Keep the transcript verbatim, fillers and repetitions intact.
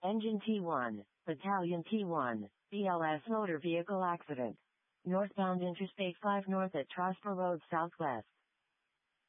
Engine T one, Battalion T one, B L S Motor Vehicle Accident. Northbound Interstate five north at Trosper Road Southwest.